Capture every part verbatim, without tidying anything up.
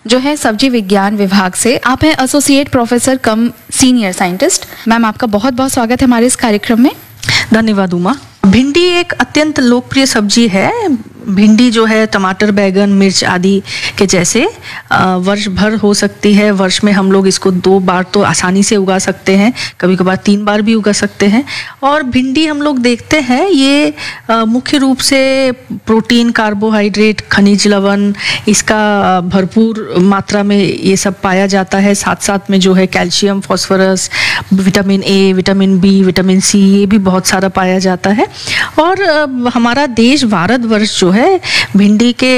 जो है सब्जी विज्ञान विभाग से। आप हैं एसोसिएट प्रोफेसर कम सीनियर साइंटिस्ट। मैम, आपका बहुत बहुत स्वागत है हमारे इस कार्यक्रम में। धन्यवाद उमा। भिंडी एक अत्यंत लोकप्रिय सब्जी है। भिंडी जो है टमाटर, बैगन, मिर्च आदि के जैसे वर्ष भर हो सकती है। वर्ष में हम लोग इसको दो बार तो आसानी से उगा सकते हैं, कभी कभार तीन बार भी उगा सकते हैं। और भिंडी हम लोग देखते हैं ये मुख्य रूप से प्रोटीन, कार्बोहाइड्रेट, खनिज लवण इसका भरपूर मात्रा में ये सब पाया जाता है। साथ साथ में जो है calcium, phosphorus, vitamin A, vitamin B, vitamin C ये भी बहुत सारा पाया जाता है। और हमारा देश भारतवर्ष जो है भिंडी के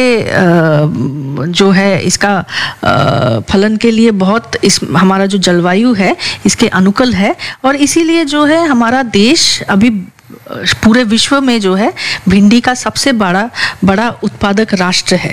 जो है इसका फलन के लिए बहुत इस हमारा जो जलवायु है इसके अनुकूल है। और इसीलिए जो है हमारा देश अभी पूरे विश्व में जो है भिंडी का सबसे बड़ा बड़ा उत्पादक राष्ट्र है।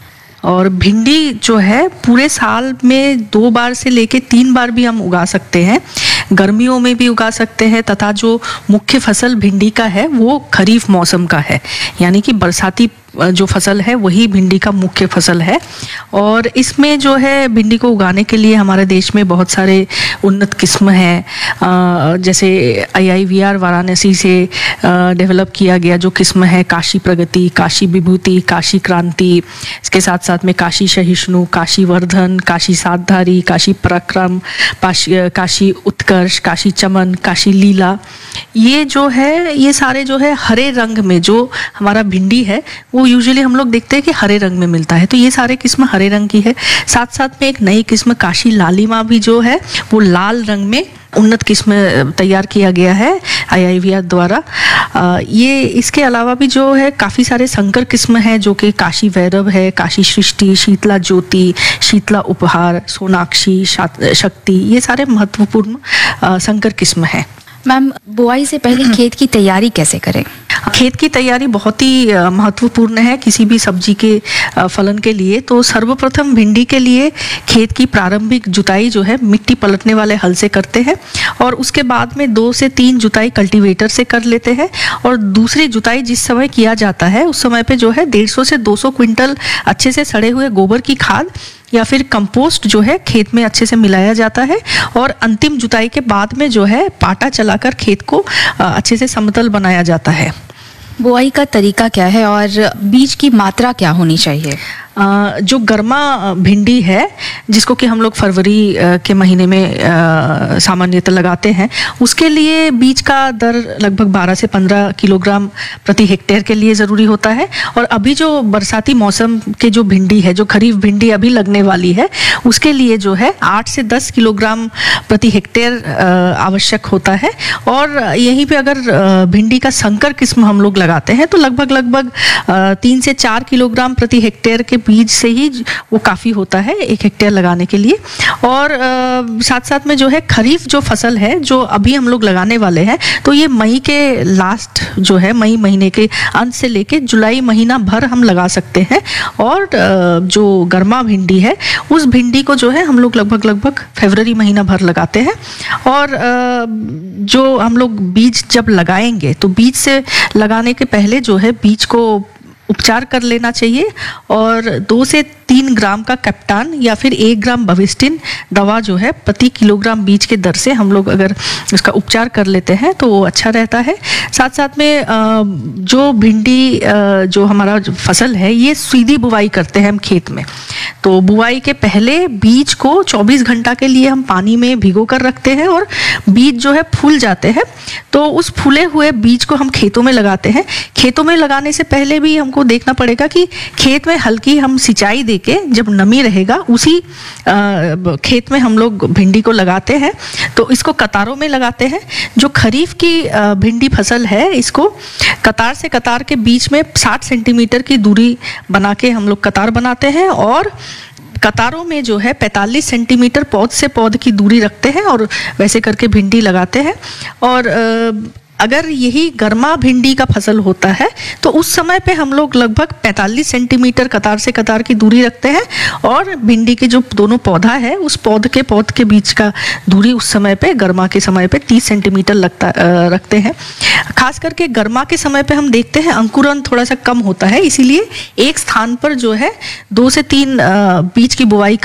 और भिंडी जो है पूरे साल में दो बार से लेके तीन बार भी हम उगा सकते हैं। गर्मियों में भी उगा सकते हैं तथा जो मुख्य फसल भिंडी का है वो खरीफ मौसम का है, यानी कि बरसाती जो फसल है वही भिंडी का मुख्य फसल है। और इसमें जो है भिंडी को उगाने के लिए हमारे देश में बहुत सारे उन्नत किस्म हैं, जैसे आई आई वी आर वाराणसी से डेवलप किया गया जो किस्म है काशी प्रगति, काशी विभूति, काशी क्रांति, इसके साथ साथ में काशी सहिष्णु, काशी वर्धन, काशी सातधारी, काशी पराक्रम, काशी उत्कर्ष, काशी चमन, काशी लीला, ये जो है ये सारे जो है हरे रंग में जो हमारा भिंडी है वो यूजुअली हम लोग देखते हैं कि हरे रंग में मिलता है, तो ये सारे किस्म हरे रंग की है। साथ साथ में एक नई किस्म काशी लालिमा भी जो है वो लाल रंग में उन्नत किस्म तैयार किया गया है आई आई वी आर द्वारा। आ, ये इसके अलावा भी जो है काफ़ी सारे संकर किस्म हैं जो कि काशी भैरव है, काशी सृष्टि, शीतला ज्योति, शीतला उपहार, सोनाक्षी, शक्ति, ये सारे महत्वपूर्ण संकर किस्म हैं। मैम, बुआई से पहले खेत की तैयारी कैसे करें? खेत की तैयारी बहुत ही महत्वपूर्ण है किसी भी सब्जी के फलन के लिए। तो सर्वप्रथम भिंडी के लिए खेत की प्रारंभिक जुताई जो है मिट्टी पलटने वाले हल से करते हैं और उसके बाद में दो से तीन जुताई कल्टीवेटर से कर लेते हैं। और दूसरी जुताई जिस समय किया जाता है उस समय पे जो है डेढ़ सौ से दो सौ क्विंटल अच्छे से सड़े हुए गोबर की खाद या फिर कंपोस्ट जो है खेत में अच्छे से मिलाया जाता है। और अंतिम जुताई के बाद में जो है पाटा चलाकर खेत को अच्छे से समतल बनाया जाता है। बुआई का तरीका क्या है और बीज की मात्रा क्या होनी चाहिए? जो गर्मा भिंडी है जिसको कि हम लोग फरवरी के महीने में सामान्यतः लगाते हैं, उसके लिए बीज का दर लगभग बारह से पंद्रह किलोग्राम प्रति हेक्टेयर के लिए ज़रूरी होता है। और अभी जो बरसाती मौसम के जो भिंडी है, जो खरीफ भिंडी अभी लगने वाली है, उसके लिए जो है आठ से दस किलोग्राम प्रति हेक्टेयर आवश्यक होता है। और यहीं पे अगर भिंडी का संकर किस्म हम लोग लगाते हैं तो लगभग लगभग तीन से चार किलोग्राम प्रति हेक्टेयर के बीज से ही वो काफ़ी होता है एक हेक्टेयर लगाने के लिए। और आ, साथ साथ में जो है खरीफ जो फसल है जो अभी हम लोग लगाने वाले हैं, तो ये मई के लास्ट जो है मई महीने के अंत से लेके जुलाई महीना भर हम लगा सकते हैं। और आ, जो गर्मा भिंडी है उस भिंडी को जो है हम लोग लगभग लगभग फरवरी महीना भर लगाते हैं। और आ, जो हम लोग बीज जब लगाएंगे तो बीज से लगाने के पहले जो है बीज को उपचार कर लेना चाहिए और दो से तीन ग्राम का कैप्टान या फिर एक ग्राम बविस्टिन दवा जो है प्रति किलोग्राम बीज के दर से हम लोग अगर उसका उपचार कर लेते हैं तो वो अच्छा रहता है। साथ साथ में जो भिंडी जो हमारा फसल है ये सीधी बुवाई करते हैं हम खेत में, तो बुआई के पहले बीज को चौबीस घंटा के लिए हम पानी में भिगो कर रखते हैं और बीज जो है फूल जाते हैं तो उस फूले हुए बीज को हम खेतों में लगाते हैं। खेतों में लगाने से पहले भी हमको देखना पड़ेगा कि खेत में हल्की हम सिंचाई देके जब नमी रहेगा उसी खेत में हम लोग भिंडी को लगाते हैं। तो इसको कतारों में लगाते हैं। जो खरीफ की भिंडी फसल है इसको कतार से कतार के बीच में साठ सेंटीमीटर की दूरी बना के हम लोग कतार बनाते हैं और कतारों में जो है पैंतालीस सेंटीमीटर पौध से पौध की दूरी रखते हैं और वैसे करके भिंडी लगाते हैं। और अगर यही गर्मा भिंडी का फसल होता है तो उस समय पे हम लोग लगभग पैंतालीस सेंटीमीटर कतार से कतार की दूरी रखते हैं और भिंडी के जो दोनों पौधा है उस पौध के पौध के बीच का दूरी उस समय पे गर्मा के समय पे तीस सेंटीमीटर लगता रखते हैं। खास करके गर्मा के समय पे हम देखते हैं अंकुरन थोड़ा सा कम होता है, इसीलिए एक स्थान पर जो है दो से तीन बीज की बुआई